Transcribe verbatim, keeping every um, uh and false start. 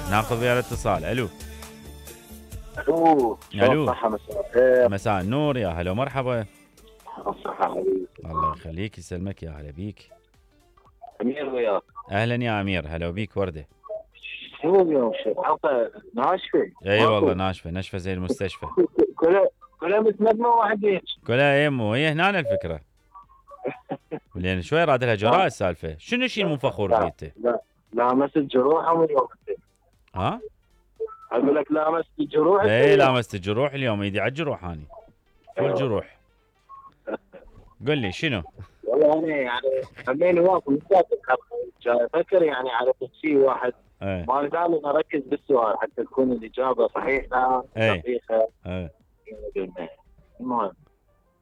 ناخذ ويا الاتصال. الو. الو. الو. صحة مساء الخير. مساء النور، يا هلا ومرحبا. الصحة حبيبي. الله يخليك يسلمك، يا هلا بيك. امير وياك. اهلا يا امير، هلا وبيك ورده. شو اليوم شو حلقة ناشفة؟ اي والله ناشفه ناشفه زي المستشفى. كلها كلها متندمة واحد هيك. كلها يمه، هي هنا الفكره. لان شوي راد لها جراء السالفه. شنو الشيء مو فخور لا فيه انت؟ لا لامست جروحهم اليوم. ها؟ اقول لك لامست جروح. اي لامست الجروح اليوم، ايدي على الجروح اني. فول جروح. قل لي شنو؟ والله انا يعني خليني واقف بالذات جاي افكر يعني على شيء واحد. ايه ما دام اركز بالسؤال حتى تكون الاجابه صحيحه ايه دقيقه. ايه المهم